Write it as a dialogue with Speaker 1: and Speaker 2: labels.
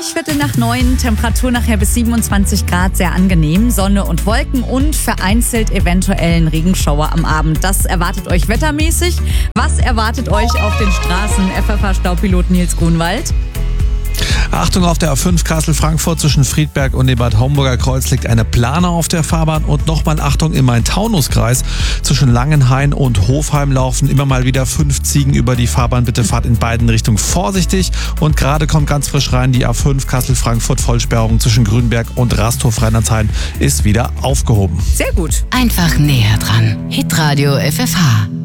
Speaker 1: Viertel nach 9, Temperatur nachher bis 27 Grad, sehr angenehm. Sonne und Wolken und vereinzelt eventuellen Regenschauer am Abend. Das erwartet euch wettermäßig. Was erwartet euch auf den Straßen? FFH-Staupilot Nils Grunwald.
Speaker 2: Achtung, auf der A5 Kassel-Frankfurt zwischen Friedberg und dem Bad Homburger Kreuz liegt eine Plane auf der Fahrbahn und nochmal Achtung im Main-Taunus-Kreis. Zwischen Langenhain und Hofheim laufen immer mal wieder 5 Ziegen über die Fahrbahn. Bitte fahrt in beiden Richtungen vorsichtig und gerade kommt ganz frisch rein die A5 Kassel-Frankfurt Vollsperrung zwischen Grünberg und Rasthof-Rheinlandshain ist wieder aufgehoben.
Speaker 1: Sehr gut.
Speaker 3: Einfach näher dran. Hitradio FFH.